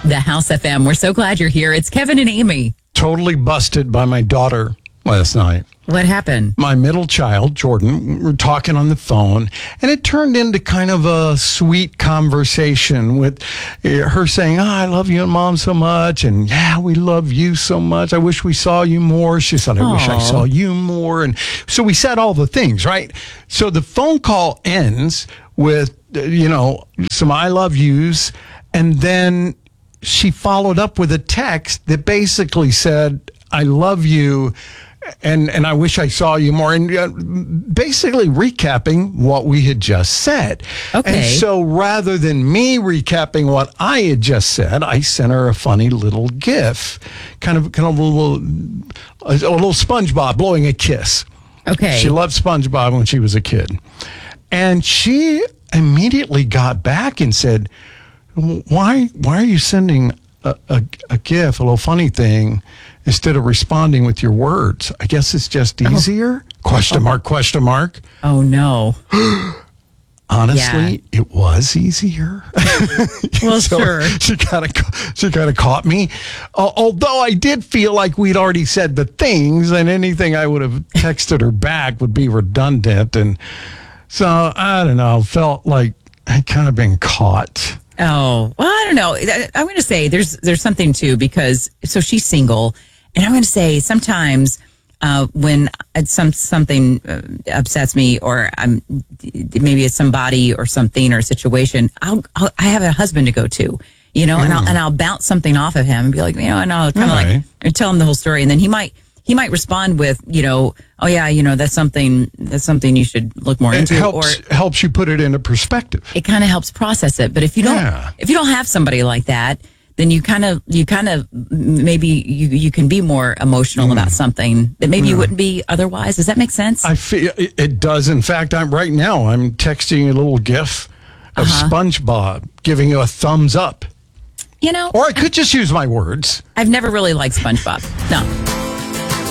The House FM. We're so glad you're here. It's Kevin and Amy. Totally busted by my daughter last night. What happened? My middle child, Jordan, we were talking on the phone, and it turned into kind of a sweet conversation with her saying, I love you and Mom so much, and yeah, we love you so much. I wish we saw you more. She said, I wish I saw you more. And so we said all the things, right? So the phone call ends with, some I love yous, and then she followed up with a text that basically said, I love you. And I wish I saw you more. And basically recapping what we had just said. Okay. And so rather than me recapping what I had just said, I sent her a funny little GIF, kind of a little SpongeBob blowing a kiss. Okay. She loved SpongeBob when she was a kid. And she immediately got back and said, why are you sending a GIF, a little funny thing, instead of responding with your words? I guess it's just easier? Question mark. Oh, no. Honestly, It was easier. Well, sure. She kind of caught me. Although I did feel like we'd already said the things, and anything I would have texted her back would be redundant. And so, I don't know, felt like I'd kind of been caught. Oh, well, I don't know. I'm going to say there's something too, because so she's single, and I'm going to say sometimes when something upsets me, or maybe it's somebody or something or a situation, I have a husband to go to, and I'll bounce something off of him and be like, and I'll kind of like tell him the whole story, and then he might respond with, oh yeah, that's something you should look more into. It helps you put it into perspective. It kind of helps process it. But if you don't have somebody like that, then you kind of maybe you can be more emotional about something that maybe you wouldn't be otherwise. Does that make sense? I feel it does. In fact, I'm texting a little GIF of SpongeBob giving you a thumbs up. Or I could just use my words. I've never really liked SpongeBob. No.